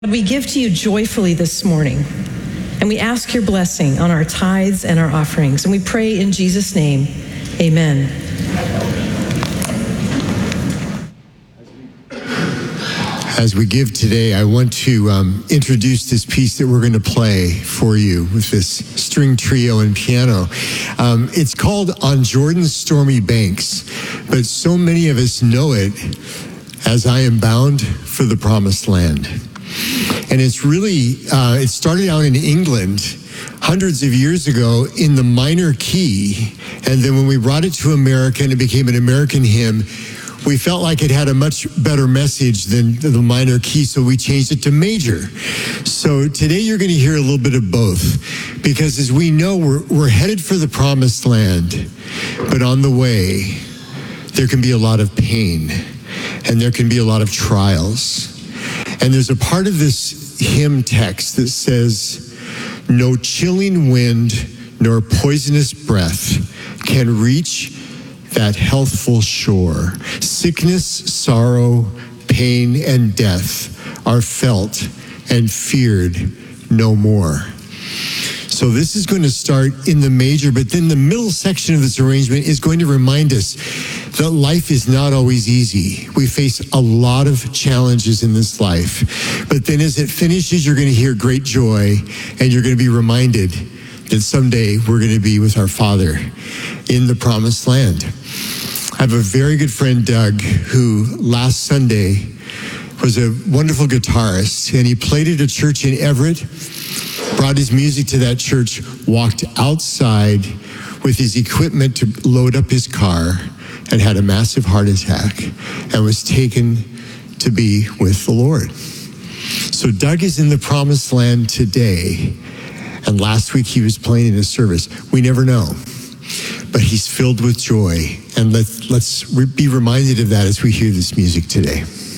We give to you joyfully this morning, and we ask your blessing on our tithes and our offerings. And we pray in Jesus' name, amen. As we give today, I want to introduce this piece that we're going to play for you with this string trio and piano. It's called On Jordan's Stormy Banks, but so many of us know it as I Am Bound for the Promised Land. And it's really, it started out in England hundreds of years ago in the minor key. And then when we brought it to America and it became an American hymn, we felt like it had a much better message than the minor key, so we changed it to major. So today you're going to hear a little bit of both, because as we know, we're headed for the Promised Land, but on the way, there can be a lot of pain, and there can be a lot of trials. And there's a part of this hymn text that says, "No chilling wind nor poisonous breath can reach that healthful shore. Sickness, sorrow, pain, and death are felt and feared no more." So this is going to start in the major, but then the middle section of this arrangement is going to remind us that life is not always easy. We face a lot of challenges in this life. But then as it finishes, you're going to hear great joy, and you're going to be reminded that someday we're going to be with our Father in the Promised Land. I have a very good friend, Doug, who last Sunday was a wonderful guitarist, and he played at a church in Everett, brought his music to that church, walked outside with his equipment to load up his car, and had a massive heart attack and was taken to be with the Lord. So Doug is in the Promised Land today, and last week he was playing in a service. We never know, but he's filled with joy, and let's be reminded of that as we hear this music today.